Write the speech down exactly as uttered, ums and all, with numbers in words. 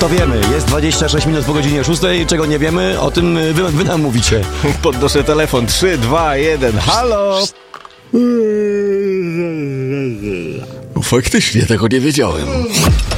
to wiemy. Jest dwadzieścia sześć minut po godzinie szóstej. Czego nie wiemy, o tym wy, wy nam mówicie. Podnoszę telefon. trzy, dwa, jeden. Halo? Faktycznie tego nie wiedziałem.